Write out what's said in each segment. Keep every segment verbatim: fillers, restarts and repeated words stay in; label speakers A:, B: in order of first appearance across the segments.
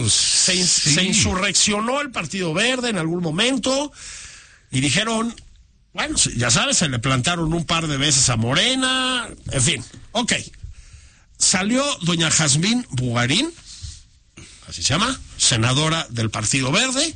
A: Se, in, sí. se insurreccionó el Partido Verde en algún momento y dijeron, bueno, ya sabes, se le plantaron un par de veces a Morena, en fin, ok. Salió doña Jazmín Bugarín, así se llama, senadora del Partido Verde,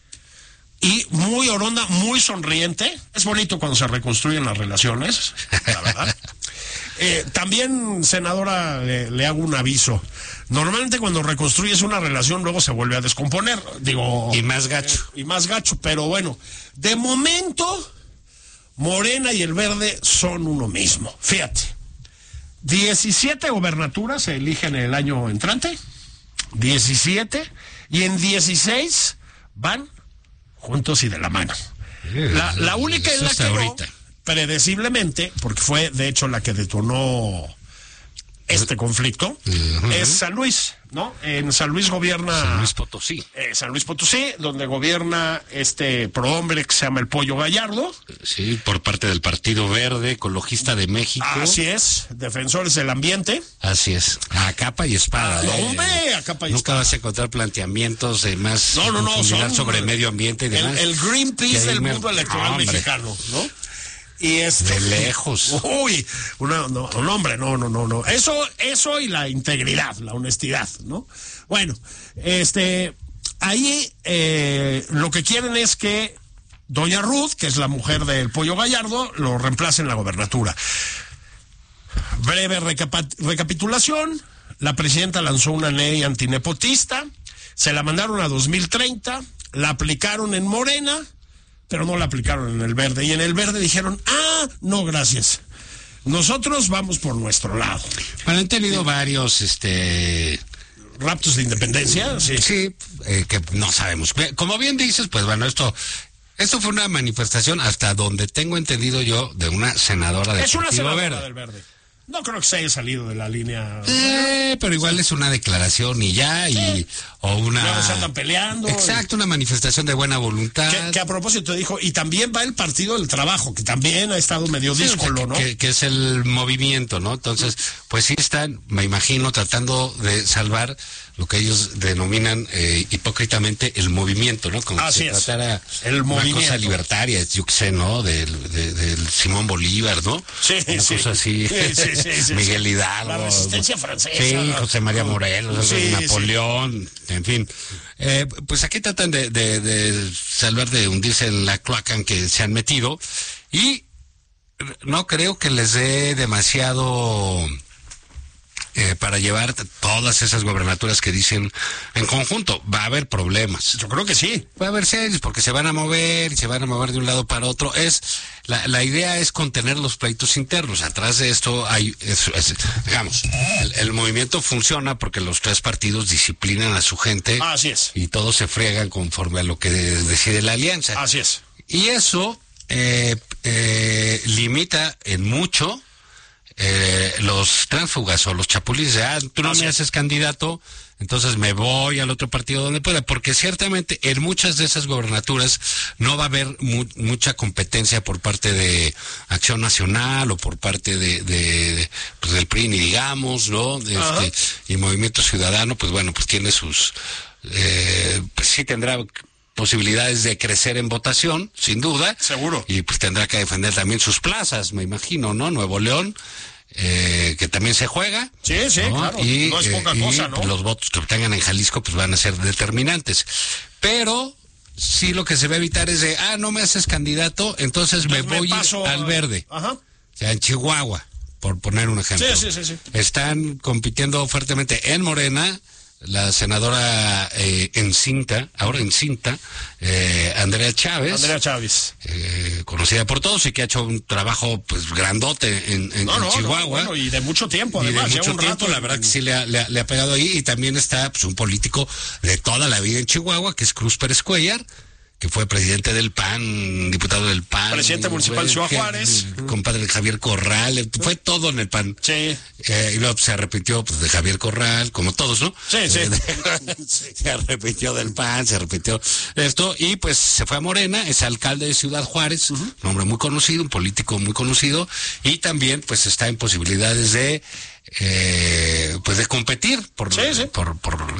A: y muy oronda, muy sonriente. Es bonito cuando se reconstruyen las relaciones, la verdad. Eh, también, senadora, le, le hago un aviso. Normalmente cuando reconstruyes una relación luego se vuelve a descomponer, digo...
B: Y más gacho.
A: Eh, y más gacho, pero bueno, de momento, Morena y el Verde son uno mismo. Fíjate, diecisiete gobernaturas se eligen el año entrante, diecisiete, y en dieciséis van juntos y de la mano. La, la única en la que no, predeciblemente, porque fue de hecho la que detonó este conflicto, uh-huh. es San Luis, ¿no? En San Luis gobierna...
B: San Luis Potosí.
A: Eh, San Luis Potosí, donde gobierna este prohombre que se llama el Pollo Gallardo.
B: Sí, por parte del Partido Verde, Ecologista de México.
A: Así es, defensores del ambiente.
B: Así es, a capa y espada.
A: No,
B: eh.
A: hombre, a capa y
B: Nunca
A: espada.
B: vas a encontrar planteamientos de más
A: no, no, no,
B: profundidad
A: son
B: sobre medio ambiente y demás.
A: El, el Greenpeace del
B: me...
A: mundo electoral
B: no,
A: mexicano, ¿no? Y este,
B: de lejos.
A: Uy, una, no, no, hombre, no, no, no, no. Eso, eso y la integridad, la honestidad, ¿no? Bueno, este, ahí eh, lo que quieren es que doña Ruth, que es la mujer del Pollo Gallardo, lo reemplace en la gobernatura. Breve recapa- recapitulación. La presidenta lanzó una ley antinepotista, se la mandaron a dos mil treinta, la aplicaron en Morena, pero no la aplicaron en el Verde. Y en el Verde dijeron, ah, no, gracias. Nosotros vamos por nuestro lado.
B: Bueno, han tenido sí. varios, este...
A: raptos de independencia, sí.
B: Sí, eh, que no sabemos. Como bien dices, pues bueno, esto... Esto fue una manifestación, hasta donde tengo entendido yo, de una senadora del Partido Verde.
A: Es una senadora del Verde. No creo que se haya salido de la línea.
B: Eh, pero igual es una declaración y ya,
A: sí.
B: y o una...
A: Luego se andan peleando.
B: Exacto, y... una manifestación de buena voluntad.
A: Que, que a propósito dijo, y también va el Partido del Trabajo, que también ha estado medio sí, díscolo,
B: o sea, que,
A: ¿no?
B: Que, que es el movimiento, ¿no? Entonces, pues sí están, me imagino, tratando de salvar lo que ellos denominan eh, hipócritamente el movimiento, ¿no? Como
A: Así
B: si se
A: es.
B: tratara
A: el
B: una
A: movimiento.
B: cosa libertaria, yo qué sé, ¿no? Del, de, del Simón Bolívar, ¿no?
A: Sí,
B: una
A: sí.
B: cosa así.
A: Sí, sí, sí, sí,
B: Miguel
A: sí.
B: Hidalgo.
A: La resistencia francesa.
B: Sí, José María Morelos,
A: sí,
B: Napoleón, sí. En fin. Eh, pues aquí tratan de, de, de salvar, de hundirse en la cloaca en que se han metido, y no creo que les dé demasiado... Eh, para llevar todas esas gobernaturas que dicen en conjunto. Va a haber problemas.
A: Yo creo que sí.
B: Va a haber serios, porque se van a mover y se van a mover de un lado para otro. Es la, la idea es contener los pleitos internos. Atrás de esto hay, es, es, digamos, el, el movimiento funciona porque los tres partidos disciplinan a su gente.
A: Así es.
B: Y todos se friegan conforme a lo que decide la alianza.
A: Así es.
B: Y eso eh, eh, limita en mucho Eh, los tránsfugas o los chapulines de, ah, tú no me haces candidato, entonces me voy al otro partido donde pueda, porque ciertamente en muchas de esas gobernaturas no va a haber mu- mucha competencia por parte de Acción Nacional o por parte de, de pues del P R I, ni digamos, ¿no? Este, y Movimiento Ciudadano, pues bueno, pues tiene sus, eh, pues sí tendrá posibilidades de crecer en votación, sin duda.
A: Seguro.
B: Y pues tendrá que defender también sus plazas, me imagino, ¿no? Nuevo León, eh, que también se juega.
A: Sí, sí,
B: ¿no?
A: claro.
B: Y,
A: no es poca
B: eh,
A: cosa,
B: y
A: ¿no?
B: los votos que obtengan en Jalisco pues van a ser determinantes. Pero sí lo que se va a evitar es de, ah, no me haces candidato, entonces, entonces me voy me paso, al Verde. Ajá. O sea, en Chihuahua, por poner un ejemplo.
A: Sí, sí, sí, sí.
B: Están compitiendo fuertemente en Morena la senadora eh, encinta, ahora encinta, eh, Andrea Chávez.
A: Andrea Chávez.
B: Eh, conocida por todos y que ha hecho un trabajo pues grandote en, en,
A: no,
B: en
A: no,
B: Chihuahua.
A: No, bueno, y de mucho tiempo, además.
B: Y de mucho
A: un
B: tiempo,
A: rato
B: la verdad que sí le ha, le, ha, le ha pegado ahí. Y también está pues un político de toda la vida en Chihuahua, que es Cruz Pérez Cuellar, que fue presidente del P A N, diputado del P A N.
A: Presidente municipal de Ciudad Juárez.
B: Compadre de Javier Corral, fue todo en el P A N.
A: Sí.
B: Eh, y luego pues, se arrepintió pues, de Javier Corral, como todos, ¿no?
A: Sí, sí.
B: Se arrepintió del P A N, se arrepintió de esto, y pues se fue a Morena, es alcalde de Ciudad Juárez, uh-huh. un hombre muy conocido, un político muy conocido, y también pues está en posibilidades de, eh, pues de competir por,
A: sí, sí.
B: por, por